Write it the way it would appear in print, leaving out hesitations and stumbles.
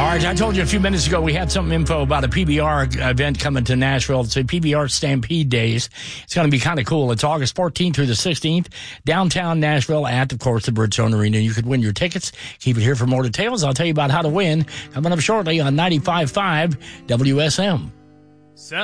All right, I told you a few minutes ago we had some info about a PBR event coming to Nashville. It's a PBR Stampede Days. It's going to be kind of cool. It's August 14th through the 16th, downtown Nashville at, of course, the Bridgestone Arena. You could win your tickets. Keep it here for more details. I'll tell you about how to win coming up shortly on 95.5 WSM.